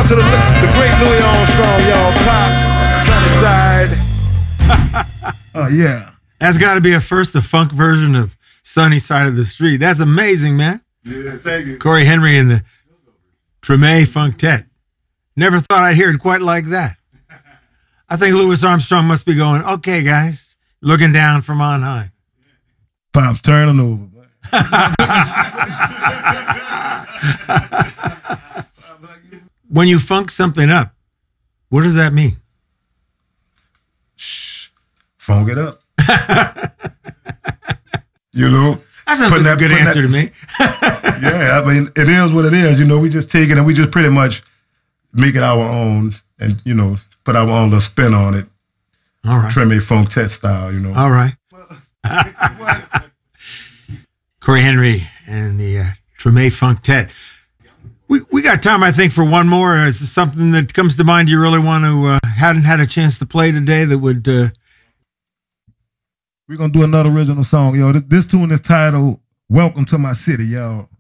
out to the great Louis Armstrong, y'all. Pops, Sunnyside. Oh, yeah. That's got to be a first, the funk version of Sunny Side of the Street. That's amazing, man. Yeah, thank you. Corey Henry and the Treme Funktet. Never thought I'd hear it quite like that. I think Louis Armstrong must be going, okay, guys, looking down from on high. Pops turning over. When you funk something up, what does that mean? Funk it up. You know? That sounds like a good answer to me. Yeah, I mean, it is what it is. You know, we just take it and we just pretty much make it our own and, you know, put our own little spin on it. All right. Treme Funktet style, you know. All right. Corey Henry and the Treme Funktet. We got time, I think, for one more. Is there something that comes to mind you really want to, hadn't had a chance to play today that would... We're going to do another original song, yo. This tune is titled Welcome to My City, y'all.